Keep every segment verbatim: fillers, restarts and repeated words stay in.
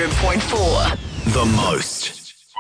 hundred point four. The most.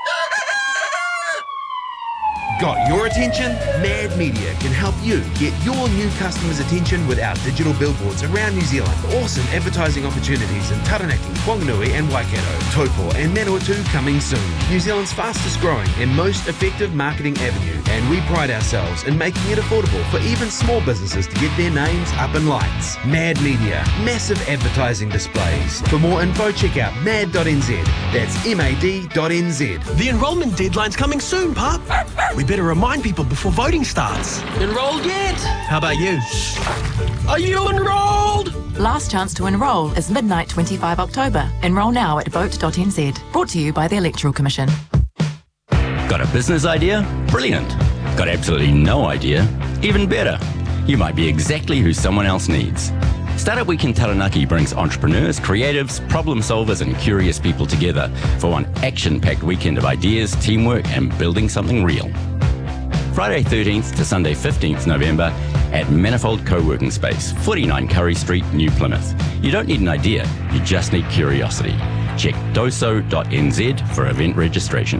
Got your attention? Mad Media can help you get your new customers' attention with our digital billboards around New Zealand. Awesome advertising opportunities in Taranaki, Whanganui and Waikato, Taupo and Manawatu coming soon. New Zealand's fastest growing and most effective marketing avenue, and we pride ourselves in making it affordable for even small businesses to get their names up in lights. Mad Media, massive advertising displays. For more info, check out mad dot n z. That's M A D dot N Z. The enrolment deadline's coming soon, pup. We better remind people before voting starts. Enrolled yet? How about you? Are you enrolled? Last chance to enrol is midnight twenty-five October. Enrol now at vote dot n z. Brought to you by the Electoral Commission. Got a business idea? Brilliant. Got absolutely no idea? Even better. You might be exactly who someone else needs. Startup Week in Taranaki brings entrepreneurs, creatives, problem solvers and curious people together for one action-packed weekend of ideas, teamwork and building something real. Friday thirteenth to Sunday fifteenth November at Manifold Co-working Space, forty-nine Curry Street, New Plymouth. You don't need an idea, you just need curiosity. Check doso dot n z for event registration.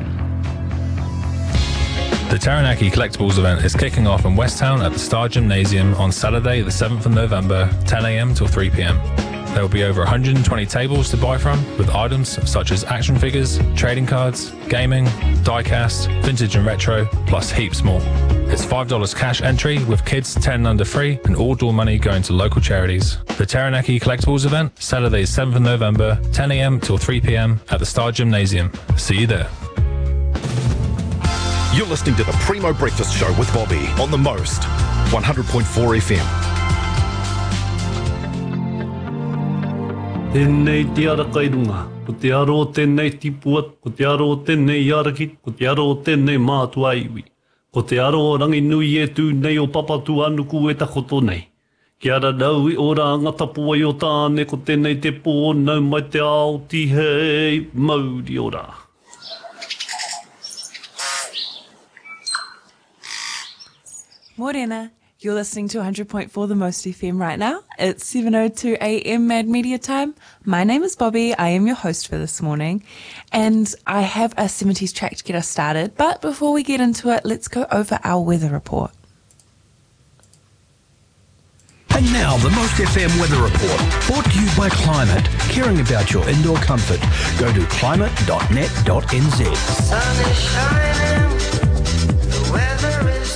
The Taranaki Collectibles event is kicking off in Westtown at the Star Gymnasium on Saturday the seventh of November, ten a m till three p m. There will be over one hundred twenty tables to buy from, with items such as action figures, trading cards, gaming, die-cast, vintage and retro, plus heaps more. It's five dollars cash entry, with kids ten and under free, and all door money going to local charities. The Taranaki Collectibles event, Saturday seventh of November, ten a m till three p m at the Star Gymnasium. See you there. You're listening to the Primo Breakfast Show with Bobby on The Most, one hundred point four F M. Tēnei te ara kairunga, ko te aro tēnei tipuat, ko te aro tēnei araki, ko te aro tēnei mātua iwi. Ko te aro rangi nui e tū nei o papatu anuku e takoto nei. Ki ara nau i ora ngata pua i o tāne, ko tēnei te pō nau mai te ao ti hei mauri ora. Morena, you're listening to one hundred point four The Most F M right now. It's seven oh two a m Mad Media time. My name is Bobby. I am your host for this morning. And I have a seventies track to get us started. But before we get into it, let's go over our weather report. And now, the Most F M Weather Report, brought to you by Climate, caring about your indoor comfort. Go to climate dot net dot n z. Sun is shining, the weather is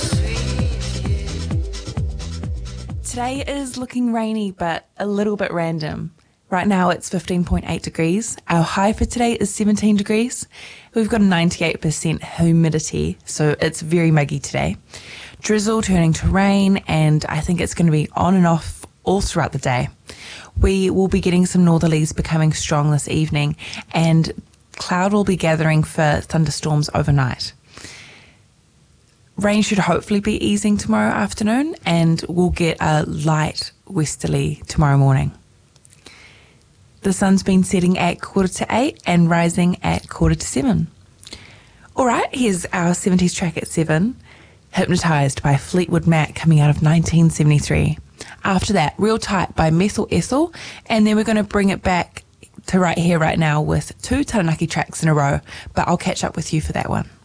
Today is looking rainy, but a little bit random. Right now it's fifteen point eight degrees. Our high for today is seventeen degrees. We've got a ninety-eight percent humidity, so it's very muggy today. Drizzle turning to rain, and I think it's going to be on and off all throughout the day. We will be getting some northerlies becoming strong this evening, and cloud will be gathering for thunderstorms overnight. Rain should hopefully be easing tomorrow afternoon, and we'll get a light westerly tomorrow morning. The sun's been setting at quarter to eight and rising at quarter to seven. All right, here's our seventies track at seven, Hypnotised by Fleetwood Mac, coming out of nineteen seventy-three. After that, Real Tight by Methyl Ethel, and then we're going to bring it back to right here, right now with two Taranaki tracks in a row, but I'll catch up with you for that one.